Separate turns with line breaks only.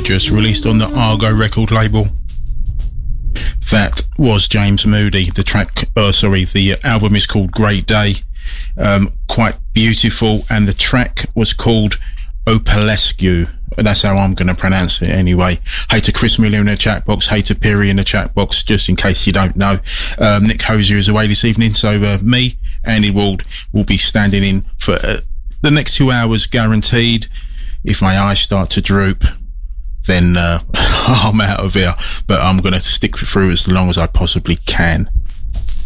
Gorgeous, released on the Argo record label. That was James Moody. The album is called Great Day. Quite beautiful, and the track was called Opalescu. That's how I'm going to pronounce it anyway. Hey to Chris Miller in the chat box. Hey to Perry in the chat box, just in case you don't know. Nick Hosier is away this evening, so me, Andy Wald, will be standing in for the next 2 hours guaranteed. If my eyes start to droop, then I'm out of here. But I'm going to stick through as long as I possibly can.